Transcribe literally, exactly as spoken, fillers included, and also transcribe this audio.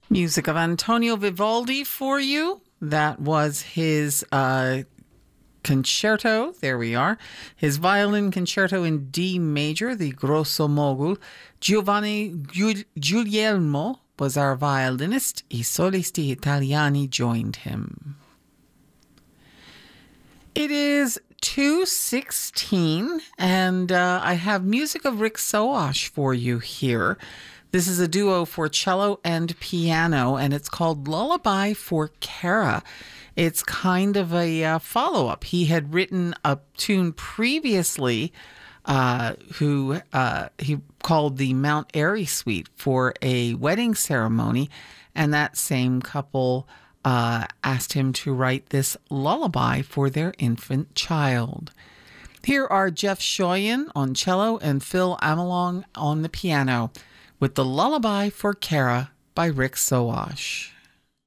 Music of Antonio Vivaldi for you. That was his uh, concerto. There we are. His violin concerto in D major, the Grosso Mogul. Giovanni Giul- Guglielmo was our violinist. I solisti italiani joined him. It is two sixteen, and uh, I have music of Rick Soash for you here. This is a duo for cello and piano, and it's called Lullaby for Kara. It's kind of a uh, follow-up. He had written a tune previously uh, who uh, he called the Mount Airy Suite for a wedding ceremony, and that same couple uh, asked him to write this lullaby for their infant child. Here are Jeff Shoyan on cello and Phil Amelong on the piano with the Lullaby for Kara by Rick Soash.